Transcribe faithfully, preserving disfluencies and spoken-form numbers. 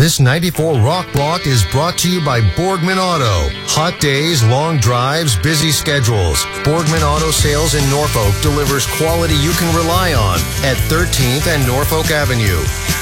This ninety-four Rock Block is brought to you by Borgman Auto. Hot days, long drives, busy schedules. Borgman Auto Sales in Norfolk delivers quality you can rely on at thirteenth and Norfolk Avenue.